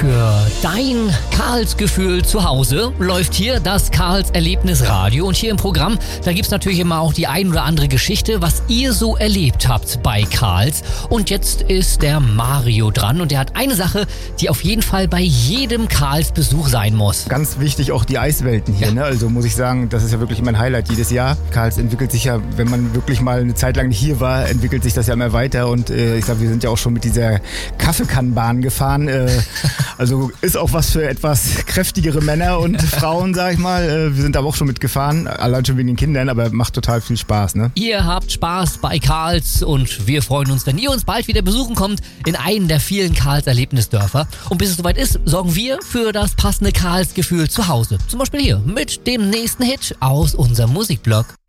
Für dein Karlsgefühl zu Hause läuft hier das Karls Erlebnisradio. Und hier im Programm, da gibt's natürlich immer auch die ein oder andere Geschichte, was ihr so erlebt habt bei Karls. Und jetzt ist der Mario dran und der hat eine Sache, die auf jeden Fall bei jedem Karls-Besuch sein muss. Ganz wichtig auch die Eiswelten hier, ne? Also muss ich sagen, das ist ja wirklich mein Highlight jedes Jahr. Karls entwickelt sich ja, wenn man wirklich mal eine Zeit lang nicht hier war, entwickelt sich das ja immer weiter. Und ich sag, wir sind ja auch schon mit dieser Kaffeekannenbahn gefahren. Also ist auch was für etwas kräftigere Männer und Frauen, sag ich mal. Wir sind aber auch schon mitgefahren, allein schon wegen den Kindern, aber macht total viel Spaß, ne? Ihr habt Spaß bei Karls und wir freuen uns, wenn ihr uns bald wieder besuchen kommt in einen der vielen Karls-Erlebnisdörfer. Und bis es soweit ist, sorgen wir für das passende Karls-Gefühl zu Hause. Zum Beispiel hier mit dem nächsten Hit aus unserem Musikblog.